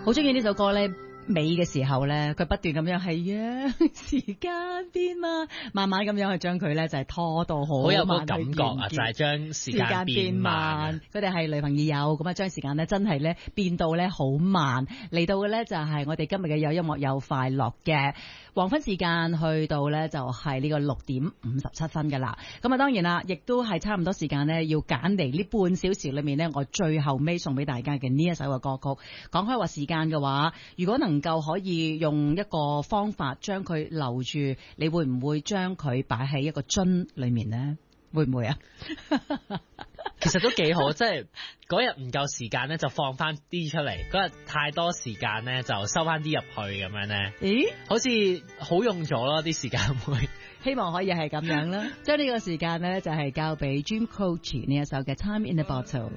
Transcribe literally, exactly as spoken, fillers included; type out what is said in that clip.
好中意呢首歌咧。尾嘅時候咧，佢不斷咁樣係啊，時間變慢，慢慢咁樣去將佢咧就係拖到好， 好有個感覺啊，就係將時間變慢。 佢哋係女朋友咁啊，將時間咧真係咧變到咧好慢。嚟到嘅咧就係我哋今日嘅有音樂有快樂嘅黃昏時間，去到咧就係呢個六點五十七分噶啦。咁啊，當然啦，亦都係差唔多時間咧，要揀嚟呢半小時裏面咧，我最後尾送俾大家嘅呢一首嘅歌曲。講開話時間嘅話，如果能夠可以用一個方法將佢留住，你會唔會將佢擺喺一個樽裏面呢？會唔會啊？ 其實都幾好，即係嗰日唔夠時間咧，就放翻啲出嚟；嗰日太多時間咧，就收翻啲入去咁樣咧。咦？好似好用咗咯，啲時間會。 希望可以係咁樣啦。將呢個時間咧，就係交俾 Jim Croce 呢一首嘅《Time in the Bottle》。